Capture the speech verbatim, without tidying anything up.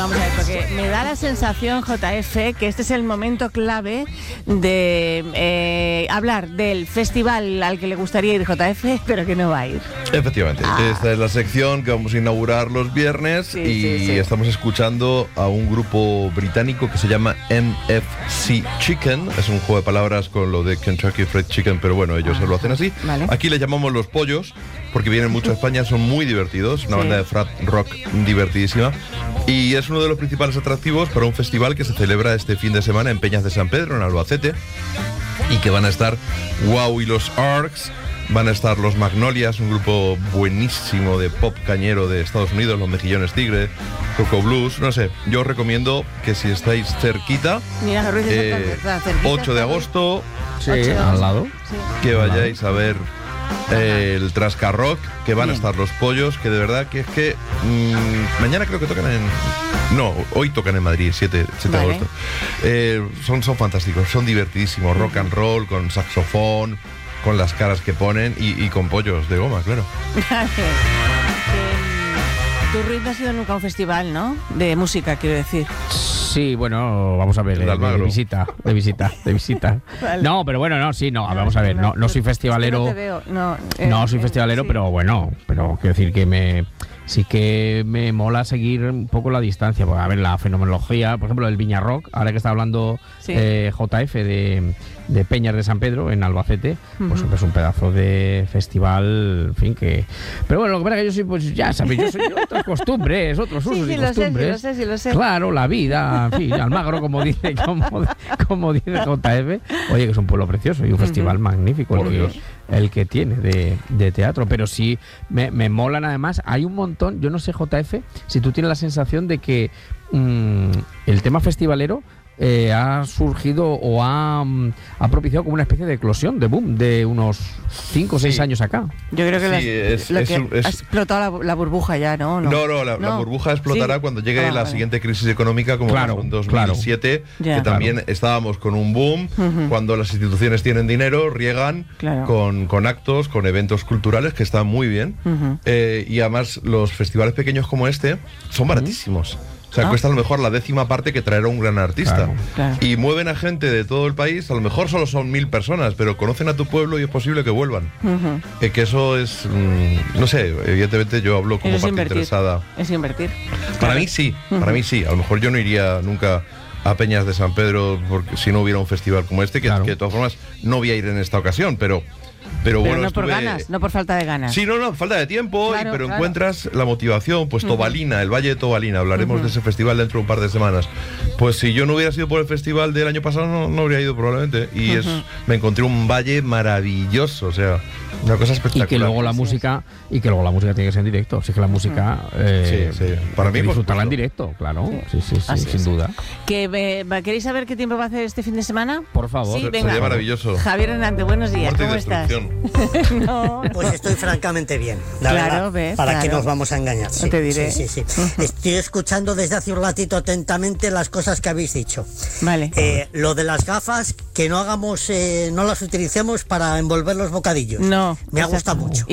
Vamos a ver, porque me da la sensación, J F, que este es el momento clave de eh, hablar del festival al que le gustaría ir J F, pero que no va a ir. Efectivamente, ah. esta es la sección que vamos a inaugurar los viernes sí, y sí, sí. estamos escuchando a un grupo británico que se llama M F C Chicken. Es un juego de palabras con lo de Kentucky Fried Chicken, pero bueno, ellos ah. lo hacen así. Vale. Aquí le llamamos Los Pollos, porque vienen mucho a España, son muy divertidos, una sí. banda de frat rock divertidísima. Y es uno de los principales atractivos para un festival que se celebra este fin de semana en Peñas de San Pedro, en Albacete, y que van a estar Wow y los Arcs, van a estar los Magnolias, un grupo buenísimo de pop cañero de Estados Unidos, los Mejillones Tigre, Coco Blues, no sé, yo os recomiendo que si estáis cerquita, Mira, Ruiz, eh, está cerquita, ocho de agosto, sí, al lado, sí. que vayáis a ver eh, el Trascarrock, que van Bien. a estar Los Pollos, que de verdad que es que mmm, mañana creo que tocan en... No, hoy tocan en Madrid, siete de vale. agosto. Eh, son, son fantásticos, son divertidísimos, rock and roll, con saxofón, con las caras que ponen y, y con pollos de goma, claro. Tu Ruiz no ha sido nunca un festival, ¿no? De música, quiero decir. Sí, bueno, vamos a ver, de, de, de visita, de visita, de visita. Vale. No, pero bueno, no, sí, no, vamos a ver, no, no soy festivalero. No, te veo. no, eh, no soy eh, festivalero, sí. pero bueno, pero quiero decir que me sí que me mola seguir un poco la distancia. Porque, a ver, la fenomenología, por ejemplo, el Viña Rock, ahora que está hablando sí. eh, J F de, de Peñas de San Pedro en Albacete, uh-huh. pues es un pedazo de festival, en fin, que... Pero bueno, lo que pasa es que yo soy, pues ya sabéis, yo soy otras costumbres, otros sí, usos sí, y lo costumbres. Sé, sí, lo sé, sí, lo sé. Claro, la vida, en fin, Almagro, como dice, como, como dice J F. Oye, que es un pueblo precioso y un uh-huh. festival magnífico el que, el que tiene de, de teatro, pero sí me, me molan además, hay un montón, yo no sé J F, si tú tienes la sensación de que mmm, el tema festivalero Eh, ha surgido o ha, um, ha propiciado como una especie de eclosión, de boom, de unos cinco o seis sí. años acá. Yo creo que, sí, las, es, lo es, que es, ha explotado la, la burbuja ya, ¿no? No, no, no la, no. la burbuja explotará sí. cuando llegue ah, la vale. siguiente crisis económica, como claro, en dos mil siete, claro. que también claro. estábamos con un boom, uh-huh. cuando las instituciones tienen dinero, riegan claro. con, con actos, con eventos culturales que están muy bien, uh-huh. eh, y además los festivales pequeños como este son baratísimos. Uh-huh. O sea, ¿Ah? cuesta a lo mejor la décima parte que traer a un gran artista. Claro, claro. Y mueven a gente de todo el país, a lo mejor solo son mil personas, pero conocen a tu pueblo y es posible que vuelvan. Uh-huh. Eh, que eso es, mmm, no sé, evidentemente yo hablo como parte invertir. interesada. Es invertir. Para claro. mí sí, uh-huh. para mí sí. A lo mejor yo no iría nunca a Peñas de San Pedro porque si no hubiera un festival como este, que, claro. que de todas formas no voy a ir en esta ocasión, pero... Pero, pero bueno, no estuve... por ganas, no por falta de ganas. Sí, no, no, falta de tiempo, claro, y, pero claro. encuentras la motivación, pues Tobalina, uh-huh. el Valle de Tobalina, hablaremos uh-huh. de ese festival dentro de un par de semanas. Pues si yo no hubiera sido por el festival del año pasado, no, no habría ido probablemente. Y uh-huh. es, me encontré un valle maravilloso, o sea, una cosa espectacular. Y que luego la sí, música, sí. y que luego la música tiene que ser en directo. Así que la música, uh-huh. eh, sí, sí. para mí, disfrutarla en directo, claro, sí, sí, sí, sí sin es. duda. ¿Que, eh, ¿Queréis saber qué tiempo va a hacer este fin de semana? Por favor. Sí, venga. Sería maravilloso. Javier Hernández, buenos días, Muerte ¿cómo y estás? No. Pues estoy francamente bien, la claro, verdad, ves, para claro. que nos vamos a engañar. Sí, te diré. Sí, sí, sí. Uh-huh. Estoy escuchando desde hace un ratito atentamente las cosas que habéis dicho. Vale. Eh, lo de las gafas, que no hagamos, eh, no las utilicemos para envolver los bocadillos. No. Me ha gustado mucho.